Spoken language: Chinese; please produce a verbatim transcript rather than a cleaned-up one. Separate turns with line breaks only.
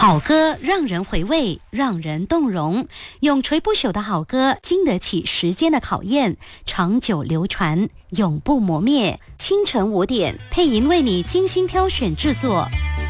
好歌让人回味，让人动容，永垂不朽的好歌经得起时间的考验，长久流传，永不磨灭。清晨五点，配音为你精心挑选制作。